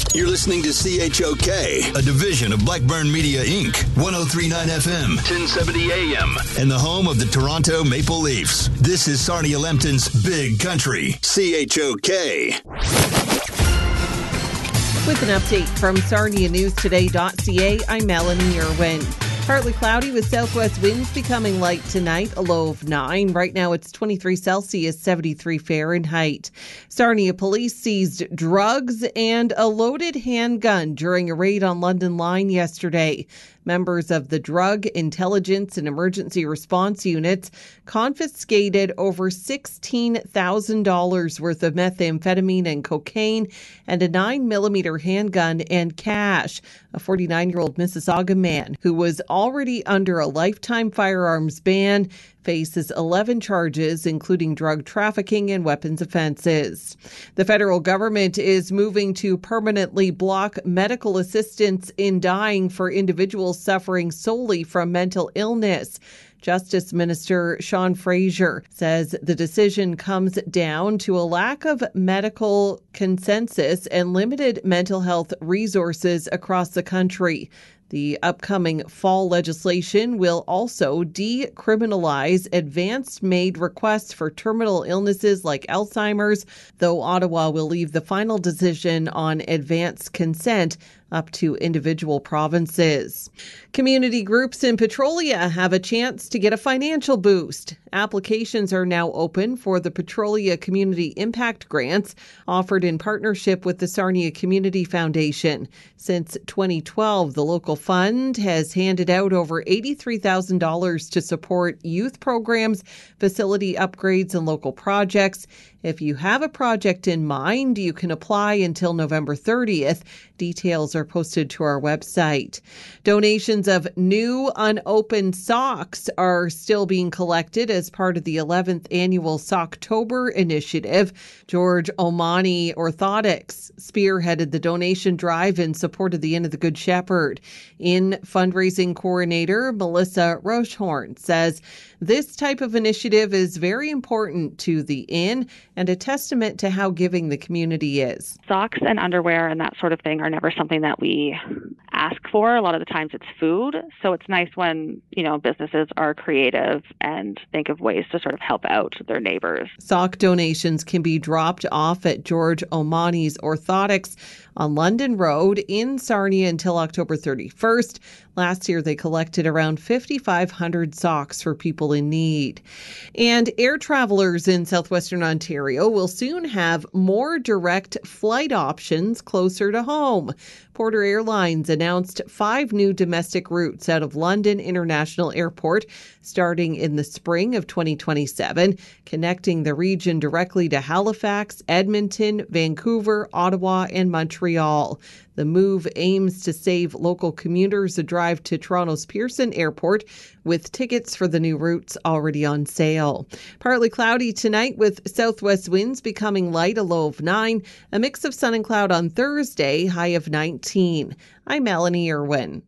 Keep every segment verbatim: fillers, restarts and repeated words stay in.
You're listening to C H O K, a division of Blackburn Media, Incorporated, ten thirty-nine F M, ten seventy A M, and the home of the Toronto Maple Leafs. This is Sarnia Lempton's Big Country, C H O K. With an update from Sarnia News Today dot C A, I'm Melanie Irwin. Partly cloudy with southwest winds becoming light tonight, a low of nine. Right now it's twenty-three Celsius, seventy-three Fahrenheit. Sarnia police seized drugs and a loaded handgun during a raid on London Line yesterday. Members of the Drug Intelligence and Emergency Response Units confiscated over sixteen thousand dollars worth of methamphetamine and cocaine and a nine millimeter handgun and cash. A forty-nine-year-old Mississauga man who was already under a lifetime firearms ban faces eleven charges, including drug trafficking and weapons offenses. The federal government is moving to permanently block medical assistance in dying for individuals suffering solely from mental illness. Justice Minister Sean Fraser says the decision comes down to a lack of medical consensus and limited mental health resources across the country. The upcoming fall legislation will also decriminalize advance-made requests for terminal illnesses like Alzheimer's, though Ottawa will leave the final decision on advance consent up to individual provinces. Community groups in Petrolia have a chance to get a financial boost. Applications are now open for the Petrolia Community Impact Grants offered in partnership with the Sarnia Community Foundation. Since twenty twelve, the local fund has handed out over eighty-three thousand dollars to support youth programs, facility upgrades, and local projects. If you have a project in mind, you can apply until November thirtieth. Details are posted to our website. Donations of new unopened socks are still being collected as part of the eleventh annual Socktober initiative. George Omani Orthotics spearheaded the donation drive in support of the Inn of the Good Shepherd. In fundraising coordinator Melissa Rochehorn says this type of initiative is very important to the Inn and a testament to how giving the community is. Socks and underwear and that sort of thing are never something that we ask for. A lot of the times it's food. So it's nice when, you know, businesses are creative and think of ways to sort of help out their neighbors. Sock donations can be dropped off at George Omani's Orthotics on London Road in Sarnia until October thirty-first. Last year, they collected around fifty-five hundred socks for people in need. And air travelers in southwestern Ontario will soon have more direct flight options closer to home. Porter Airlines announced five new domestic routes out of London International Airport starting in the spring of twenty twenty-seven, connecting the region directly to Halifax, Edmonton, Vancouver, Ottawa, and Montreal. The move aims to save local commuters a drive to Toronto's Pearson Airport, with tickets for the new routes already on sale. Partly cloudy tonight with southwest winds becoming light, a low of nine. A mix of sun and cloud on Thursday, high of nineteen. I'm Melanie Irwin.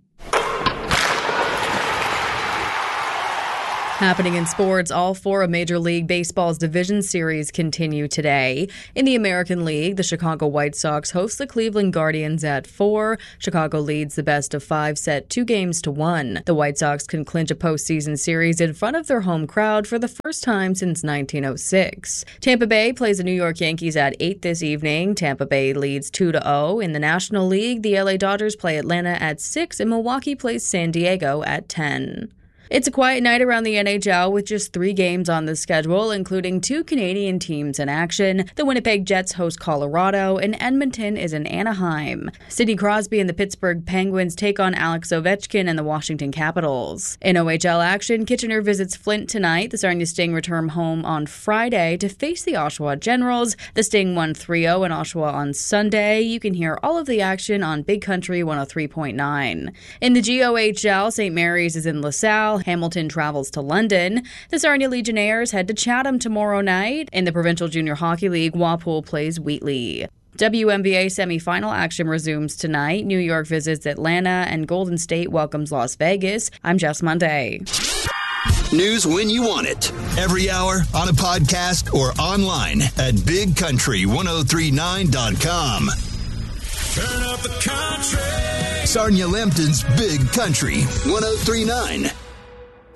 Happening in sports, all four of Major League Baseball's division series continue today. In the American League, the Chicago White Sox host the Cleveland Guardians at four. Chicago leads the best of five set two games to one. The White Sox can clinch a postseason series in front of their home crowd for the first time since nineteen oh six. Tampa Bay plays the New York Yankees at eight this evening. Tampa Bay leads two to oh. In the National League, the L A Dodgers play Atlanta at six and Milwaukee plays San Diego at ten. It's a quiet night around the N H L with just three games on the schedule, including two Canadian teams in action. The Winnipeg Jets host Colorado, and Edmonton is in Anaheim. Sidney Crosby and the Pittsburgh Penguins take on Alex Ovechkin and the Washington Capitals. In O H L action, Kitchener visits Flint tonight. The Sarnia Sting return home on Friday to face the Oshawa Generals. The Sting won three oh in Oshawa on Sunday. You can hear all of the action on Big Country one oh three point nine. In the G O H L, Saint Mary's is in LaSalle. Hamilton travels to London. The Sarnia Legionnaires head to Chatham tomorrow night. In the Provincial Junior Hockey League, Walpole plays Wheatley. W N B A semifinal action resumes tonight. New York visits Atlanta and Golden State welcomes Las Vegas. I'm Jess Monday. News when you want it. Every hour, on a podcast, or online at big country ten thirty-nine dot com. Turn up the country. Sarnia Lambton's Big Country, one oh three point nine